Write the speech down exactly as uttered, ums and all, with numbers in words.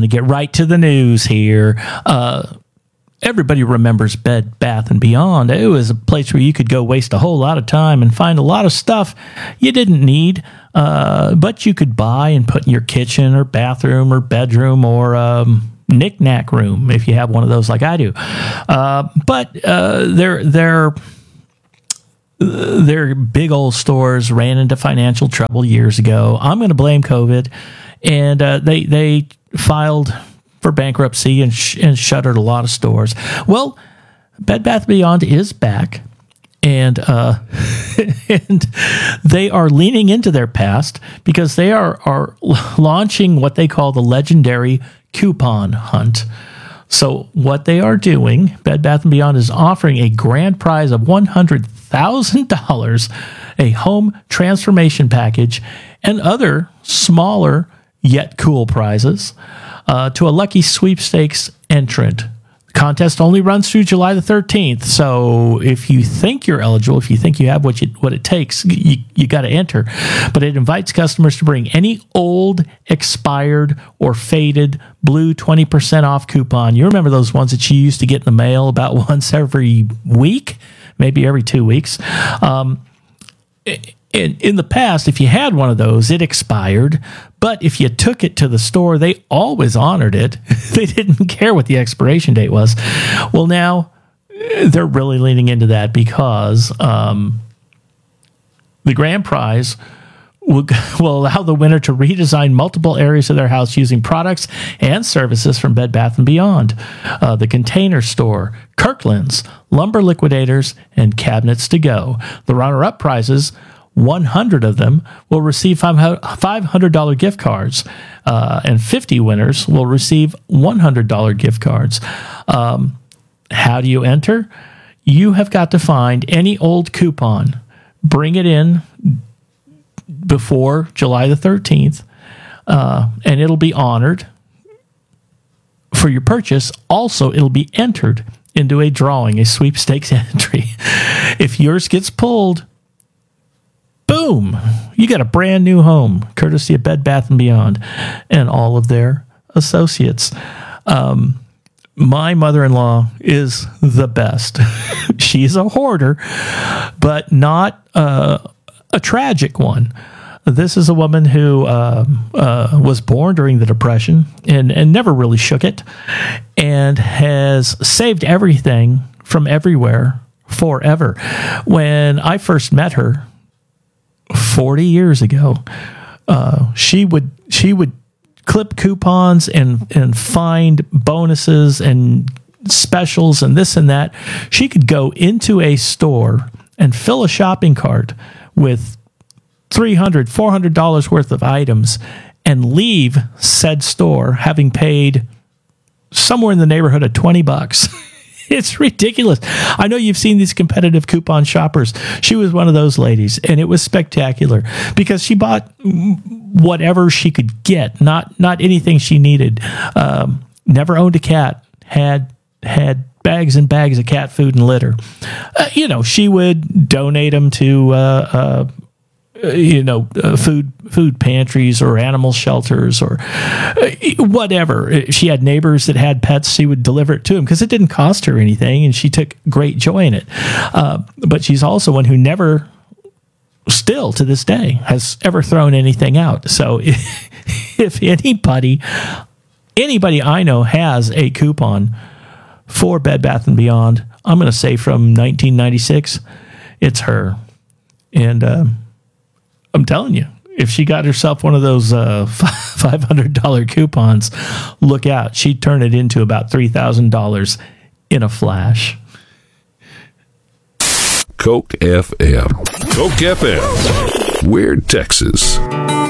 to get right to the news here. Uh, everybody remembers Bed Bath and Beyond. It was a place where you could go waste a whole lot of time and find a lot of stuff you didn't need, uh, but you could buy and put in your kitchen or bathroom or bedroom or um, knick-knack room if you have one of those like I do. Uh, but uh, they're they're their big old stores ran into financial trouble years ago. I'm going to blame COVID, and uh, they they filed for bankruptcy and, sh- and shuttered a lot of stores. Well, Bed Bath and Beyond is back, and uh, and they are leaning into their past because they are are launching what they call the legendary coupon hunt. So what they are doing, Bed Bath and Beyond is offering a grand prize of one hundred thousand dollars, a home transformation package, and other smaller yet cool prizes uh, to a lucky sweepstakes entrant. The contest only runs through July the thirteenth, so if you think you're eligible, if you think you have what you, what it takes, you, you got to enter. But it invites customers to bring any old, expired, or faded blue twenty percent off coupon. You remember those ones that you used to get in the mail about once every week? Maybe every two weeks. Um, in, in the past, if you had one of those, it expired. But if you took it to the store, they always honored it. They didn't care what the expiration date was. Well, now they're really leaning into that because um, the grand prize will, will allow the winner to redesign multiple areas of their house using products and services from Bed Bath and Beyond, uh, the Container Store, Kirkland's, Lumber Liquidators, and Cabinets to Go. The runner-up prizes, one hundred of them, will receive five hundred dollars gift cards, uh, and fifty winners will receive one hundred dollars gift cards. Um, how do you enter? You have got to find any old coupon, bring it in before July the thirteenth, uh, and it'll be honored for your purchase. Also, it'll be entered into a drawing, a sweepstakes entry. If yours gets pulled, boom, you got a brand new home, courtesy of Bed Bath and Beyond and all of their associates. Um, my mother-in-law is the best. She's a hoarder, but not uh, a tragic one. This is a woman who uh, uh, was born during the Depression and, and never really shook it, and has saved everything from everywhere forever. When I first met her forty years ago, uh, she would she would clip coupons and and find bonuses and specials and this and that. She could go into a store and fill a shopping cart with three hundred dollars, four hundred dollars worth of items and leave said store having paid somewhere in the neighborhood of twenty bucks. It's ridiculous. I know you've seen these competitive coupon shoppers. She was one of those ladies, and it was spectacular because she bought whatever she could get, not not anything she needed. Um, never owned a cat, had had bags and bags of cat food and litter. Uh, you know, she would donate them to uh, uh, you know, uh, food food pantries or animal shelters or uh, whatever. She had neighbors that had pets. She would deliver it to them because it didn't cost her anything, and she took great joy in it. Uh, but she's also one who never, still to this day, has ever thrown anything out. So if, if anybody, anybody I know has a coupon for Bed Bath and Beyond, I'm going to say from nineteen ninety-six, it's her. And uh, I'm telling you, if she got herself one of those uh, five hundred dollars coupons, look out. She'd turn it into about three thousand dollars in a flash. Coke F M. Coke F M. Weird Texas.